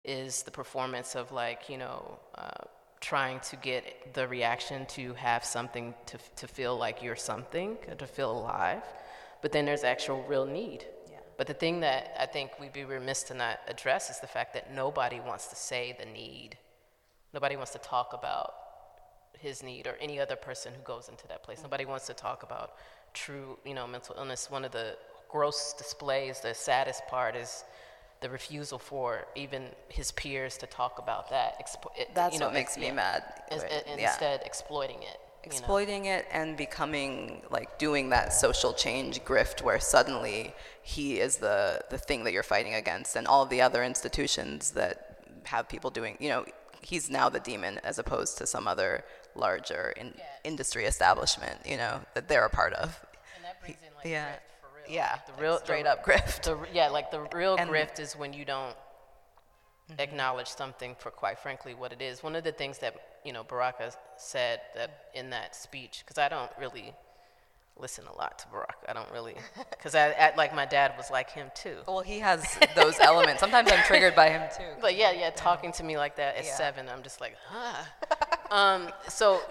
is the performance of like, trying to get the reaction to have something to feel like you're something, to feel alive. But then there's actual real need. Yeah. But the thing that I think we'd be remiss to not address is the fact that nobody wants to say the need. Nobody wants to talk about his need or any other person who goes into that place. Nobody wants to talk about true, mental illness. One of the gross displays, the saddest part is the refusal for even his peers to talk about that. That's what makes me mad. Instead, exploiting it. Exploiting it and becoming like doing that social change grift where suddenly he is the thing that you're fighting against, and all of the other institutions that have people doing, he's now the demon as opposed to some other larger industry establishment, that they're a part of. And that brings in like Yeah. grift for real. Yeah, Like the real straight up grift. the real grift is when you don't acknowledge something for, quite frankly, what it is. One of the things that Baraka said that in that speech, because I don't really listen a lot to Baraka. I don't really, because I like my dad was like him too. Well, he has those elements. Sometimes I'm triggered by him too. But yeah, talking to me like that at 7, I'm just like, huh. So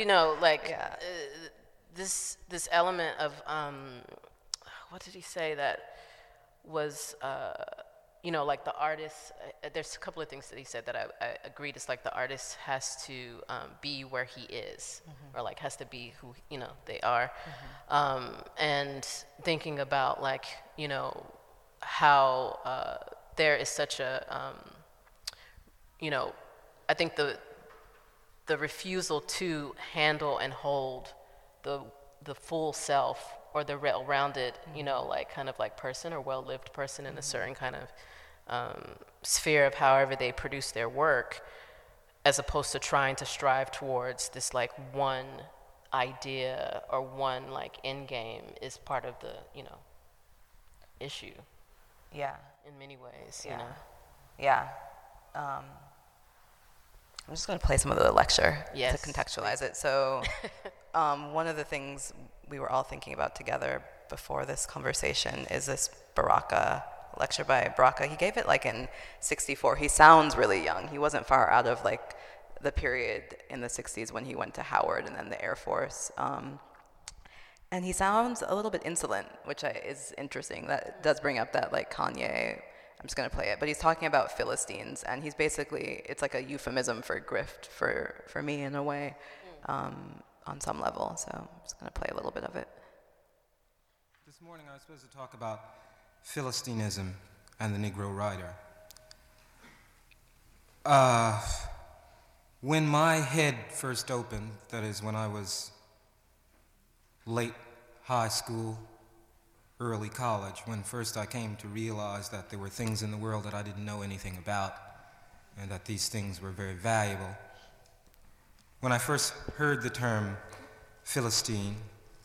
this element of what did he say that was like the artist. There's a couple of things that he said that I agreed. It's like the artist has to be where he is, or like has to be who they are, and thinking about like how there is such a I think the refusal to handle and hold the full self or the well-rounded, like kind of like person or well-lived person in a certain kind of sphere of however they produce their work, as opposed to trying to strive towards this like one idea or one like end game, is part of the issue. Yeah. In many ways, Yeah. I'm just going to play some of the lecture Yes, to contextualize it. So one of the things we were all thinking about together before this conversation is this Baraka lecture by Baraka. He gave it like in 64. He sounds really young. He wasn't far out of like the period in the 60s when he went to Howard and then the Air Force. And he sounds a little bit insolent, which is interesting. That does bring up that like Kanye. I'm just going to play it. But he's talking about Philistines, and he's basically, it's like a euphemism for grift for me in a way, on some level. So I'm just going to play a little bit of it. This morning I was supposed to talk about Philistinism and the Negro Rider. When my head first opened, that is when I was late high school, early college, when first I came to realize that there were things in the world that I didn't know anything about, and that these things were very valuable. When I first heard the term Philistine,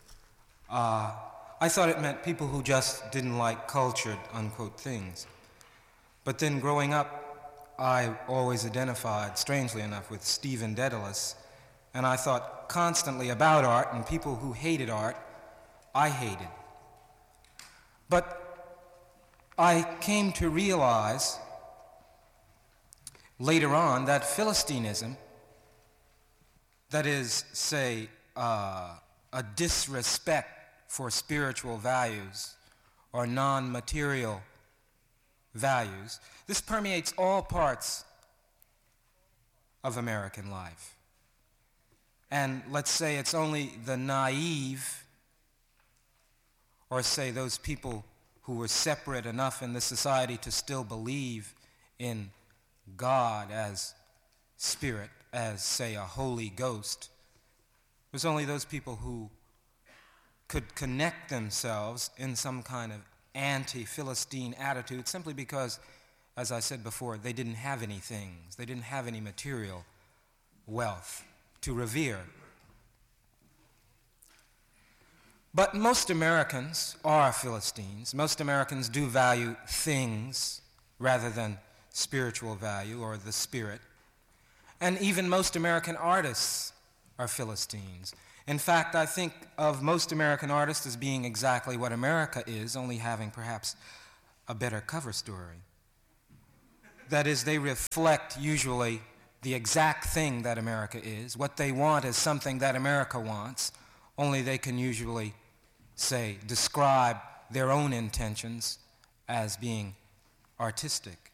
I thought it meant people who just didn't like cultured, unquote, things. But then growing up, I always identified, strangely enough, with Stephen Dedalus, and I thought constantly about art, and people who hated art, I hated. But I came to realize later on that Philistinism, that is, say, a disrespect for spiritual values or non-material values, this permeates all parts of American life. And let's say it's only the naive, or say those people who were separate enough in this society to still believe in God as spirit, as, say, a Holy Ghost. It was only those people who could connect themselves in some kind of anti-Philistine attitude simply because, as I said before, they didn't have any things. They didn't have any material wealth to revere. But most Americans are Philistines. Most Americans do value things rather than spiritual value or the spirit. And even most American artists are Philistines. In fact, I think of most American artists as being exactly what America is, only having perhaps a better cover story. That is, they reflect usually the exact thing that America is. What they want is something that America wants, only they can usually say, describe their own intentions as being artistic.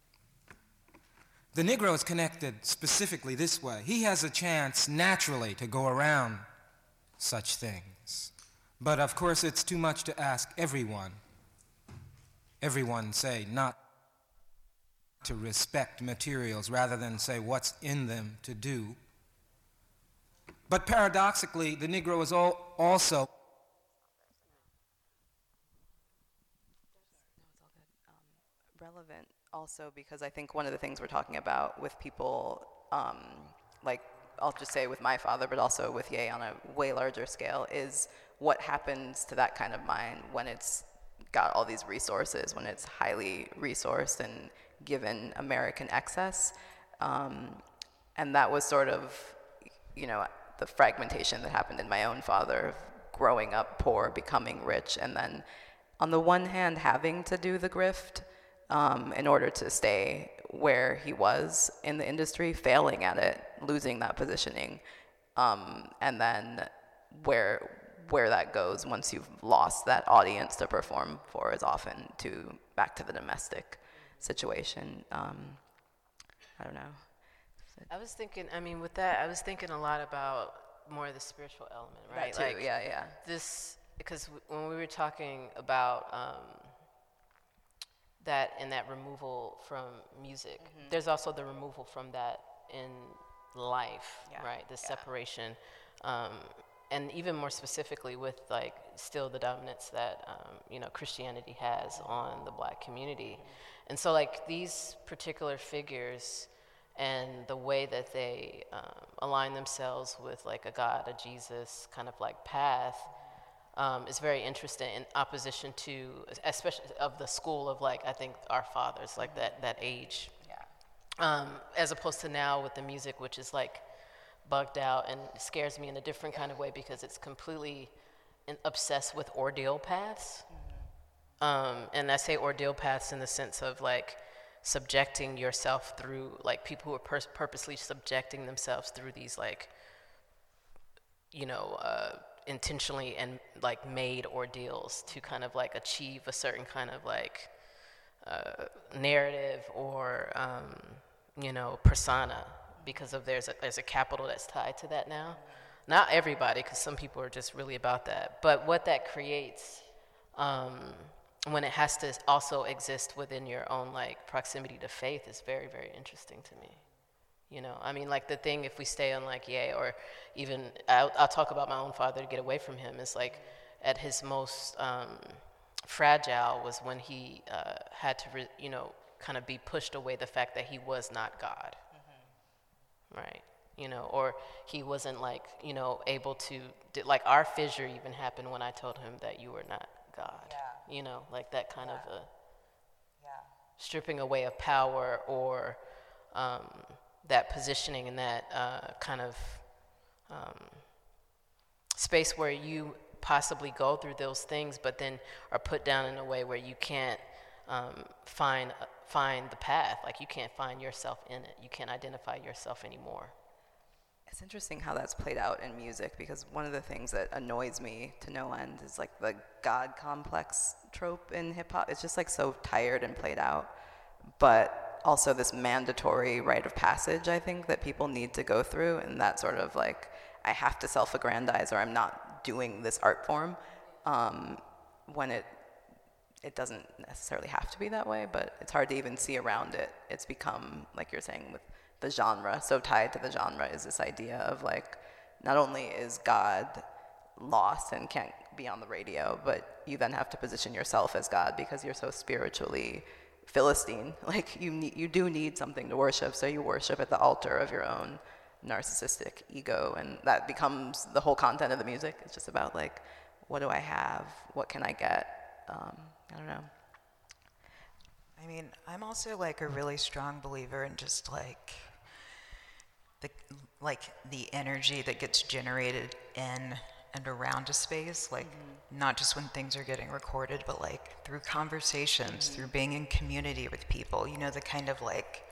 The Negro is connected specifically this way. He has a chance naturally to go around such things. But of course, it's too much to ask everyone, say, not to respect materials rather than say what's in them to do. But paradoxically, the Negro is also relevant also because I think one of the things we're talking about with people, like I'll just say with my father, but also with Ye on a way larger scale, is what happens to that kind of mind when it's got all these resources, when it's highly resourced and given American excess. And that was sort of, the fragmentation that happened in my own father, growing up poor, becoming rich, and then on the one hand having to do the grift in order to stay where he was in the industry, failing at it, losing that positioning, and then where that goes once you've lost that audience to perform for is often back to the domestic situation. I don't know. I was thinking, with that, I was thinking a lot about more of the spiritual element, right? That too, yeah. Because when we were talking about that and that removal from music, there's also the removal from that in life, right? The separation. And even more specifically with still the dominance that Christianity has on the Black community. And so these particular figures and the way that they align themselves with a God, a Jesus kind of path is very interesting in opposition to, especially of the school of I think our fathers, that age. As opposed to now with the music, which is bugged out and scares me in a different kind of way because it's completely obsessed with ordeal paths. And I say ordeal paths in the sense of subjecting yourself through people who are purposely subjecting themselves through these intentionally and made ordeals to kind of achieve a certain kind of narrative or persona. Because of there's a capital that's tied to that now. Not everybody, because some people are just really about that. But what that creates when it has to also exist within your own proximity to faith is very, very interesting to me. The thing, if we stay on Ye, or even I'll talk about my own father to get away from him, is at his most fragile was when he had to kind of be pushed away the fact that he was not God. Right, or he wasn't able to, our fissure even happened when I told him that you were not God. That kind of a stripping away of power or that positioning in that kind of space where you possibly go through those things, but then are put down in a way where you can't find the path. You can't find yourself in it. You can't identify yourself anymore. It's interesting how that's played out in music, because one of the things that annoys me to no end is the God complex trope in hip hop. It's just so tired and played out, but also this mandatory rite of passage, I think, that people need to go through, and that sort of I have to self-aggrandize or I'm not doing this art form, when it doesn't necessarily have to be that way, but it's hard to even see around it. It's become, like you're saying, with the genre, so tied to the genre is this idea of not only is God lost and can't be on the radio, but you then have to position yourself as God because you're so spiritually Philistine. You do need something to worship, so you worship at the altar of your own narcissistic ego, and that becomes the whole content of the music. It's just about what do I have? What can I get? I don't know. I'm also a really strong believer in just the energy that gets generated in and around a space, like not just when things are getting recorded, but like through conversations, through being in community with people, you know, the kind of like